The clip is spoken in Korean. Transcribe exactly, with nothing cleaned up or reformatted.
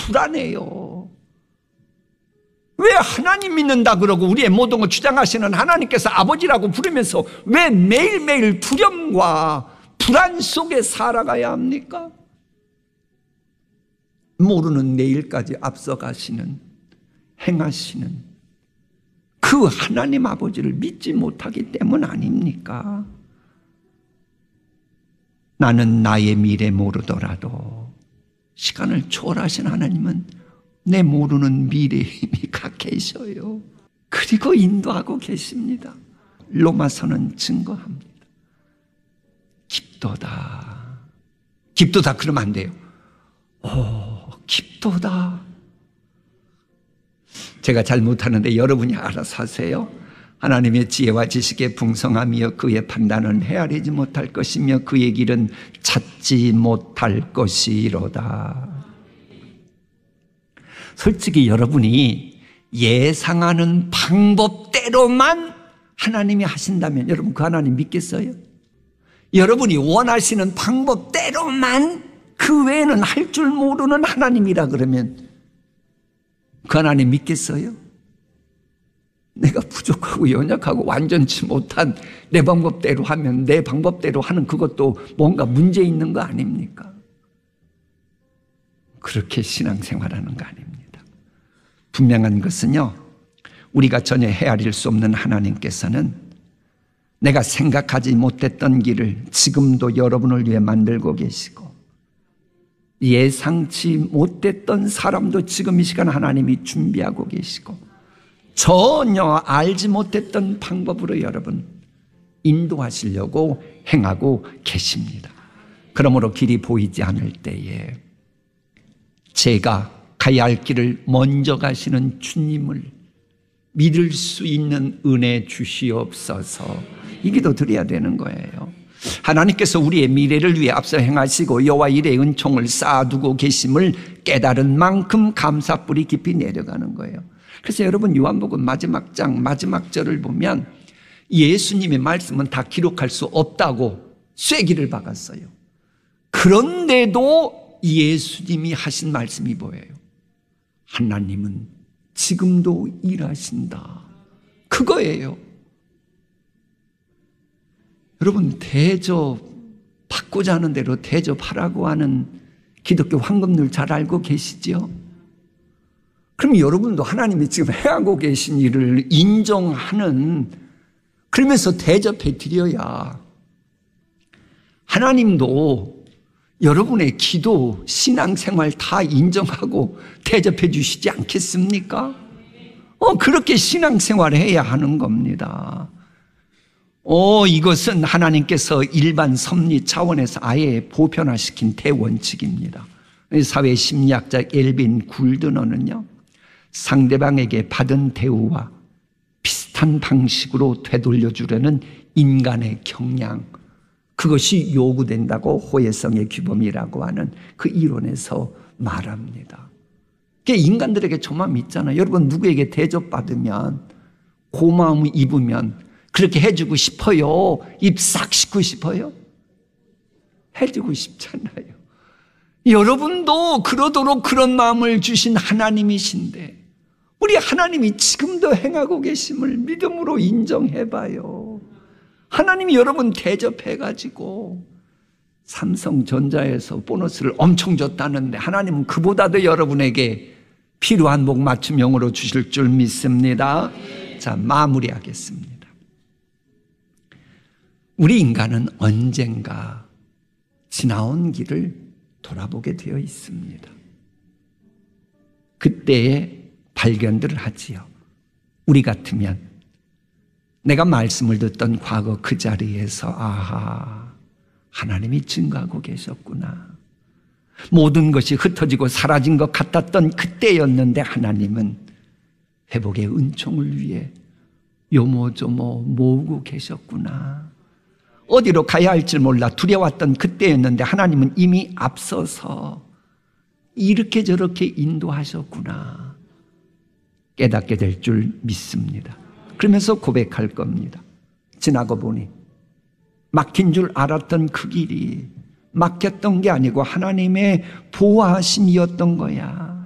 불안해요. 왜 하나님 믿는다 그러고 우리의 모든 걸 주장하시는 하나님께서 아버지라고 부르면서 왜 매일매일 두려움과 불안 속에 살아가야 합니까? 모르는 내일까지 앞서가시는, 행하시는 그 하나님 아버지를 믿지 못하기 때문 아닙니까? 나는 나의 미래 모르더라도 시간을 초월하신 하나님은 내 모르는 미래에 이미 가 계셔요. 그리고 인도하고 계십니다. 로마서는 증거합니다. 깊도다. 깊도다 그러면 안 돼요. 오, 깊도다. 제가 잘 못하는데 여러분이 알아서 하세요. 하나님의 지혜와 지식의 풍성함이여 그의 판단은 헤아리지 못할 것이며 그의 길은 찾지 못할 것이로다. 솔직히 여러분이 예상하는 방법대로만 하나님이 하신다면 여러분 그 하나님 믿겠어요? 여러분이 원하시는 방법대로만 그 외에는 할 줄 모르는 하나님이라 그러면 그 하나님 믿겠어요? 내가 부족하고 연약하고 완전치 못한 내 방법대로 하면 내 방법대로 하는 그것도 뭔가 문제 있는 거 아닙니까? 그렇게 신앙생활하는 거 아닙니다. 분명한 것은요, 우리가 전혀 헤아릴 수 없는 하나님께서는 내가 생각하지 못했던 길을 지금도 여러분을 위해 만들고 계시고 예상치 못했던 사람도 지금 이 시간 하나님이 준비하고 계시고 전혀 알지 못했던 방법으로 여러분 인도하시려고 행하고 계십니다. 그러므로 길이 보이지 않을 때에 제가 가야 할 길을 먼저 가시는 주님을 믿을 수 있는 은혜 주시옵소서. 이 기도 드려야 되는 거예요. 하나님께서 우리의 미래를 위해 앞서 행하시고 여호와 일의 은총을 쌓아두고 계심을 깨달은 만큼 감사뿔이 깊이 내려가는 거예요. 그래서 여러분 요한복음 마지막 장 마지막 절을 보면 예수님의 말씀은 다 기록할 수 없다고 쐐기를 박았어요. 그런데도 예수님이 하신 말씀이 뭐예요? 하나님은 지금도 일하신다. 그거예요. 여러분 대접 받고자 하는 대로 대접하라고 하는 기독교 황금률 잘 알고 계시죠? 그럼 여러분도 하나님이 지금 해하고 계신 일을 인정하는, 그러면서 대접해 드려야 하나님도 여러분의 기도, 신앙생활 다 인정하고 대접해 주시지 않겠습니까? 어, 그렇게 신앙생활을 해야 하는 겁니다. 어, 이것은 하나님께서 일반 섭리 차원에서 아예 보편화시킨 대원칙입니다. 사회심리학자 엘빈 굴드너는요, 상대방에게 받은 대우와 비슷한 방식으로 되돌려주려는 인간의 경향, 그것이 요구된다고 호혜성의 규범이라고 하는 그 이론에서 말합니다. 인간들에게 저만 믿잖아요. 여러분 누구에게 대접받으면 고마움을 입으면 그렇게 해주고 싶어요? 입 싹 씻고 싶어요? 해주고 싶잖아요. 여러분도 그러도록 그런 마음을 주신 하나님이신데 우리 하나님이 지금도 행하고 계심을 믿음으로 인정해봐요. 하나님이 여러분 대접해가지고 삼성전자에서 보너스를 엄청 줬다는데 하나님은 그보다도 여러분에게 필요한 복 맞춤형으로 주실 줄 믿습니다. 자, 마무리하겠습니다. 우리 인간은 언젠가 지나온 길을 돌아보게 되어 있습니다. 그때에 발견들을 하지요. 우리 같으면 내가 말씀을 듣던 과거 그 자리에서 아하, 하나님이 증거하고 계셨구나. 모든 것이 흩어지고 사라진 것 같았던 그때였는데 하나님은 회복의 은총을 위해 요모조모 모으고 계셨구나. 어디로 가야 할지 몰라 두려웠던 그때였는데 하나님은 이미 앞서서 이렇게 저렇게 인도하셨구나. 깨닫게 될 줄 믿습니다. 그러면서 고백할 겁니다. 지나고 보니 막힌 줄 알았던 그 길이 막혔던 게 아니고 하나님의 보호하심이었던 거야.